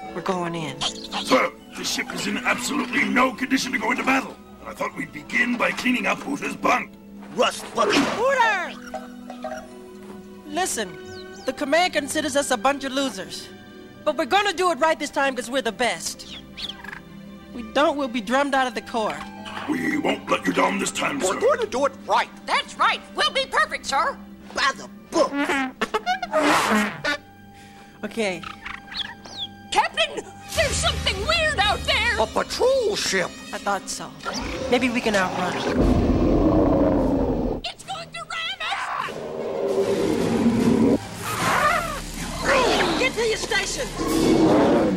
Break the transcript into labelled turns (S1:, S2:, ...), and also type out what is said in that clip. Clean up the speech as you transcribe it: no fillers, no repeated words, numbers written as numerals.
S1: We're going in.
S2: Sir, the ship is in absolutely no condition to go into battle. I thought we'd begin by cleaning up Hooter's bunk.
S3: Rust bucket.
S1: Hooter! Listen, the command considers us a bunch of losers. But we're gonna do it right this time because we're the best. We don't, we'll be drummed out of the Corps.
S2: We won't let you down this time, sir.
S3: We're going to do it right.
S4: That's right. We'll be perfect, sir.
S3: By the book.
S1: Okay.
S4: Captain, there's something weird out there.
S3: A patrol ship.
S1: I thought so. Maybe we can outrun it.
S4: It's going to ram us.
S1: Get to your stations!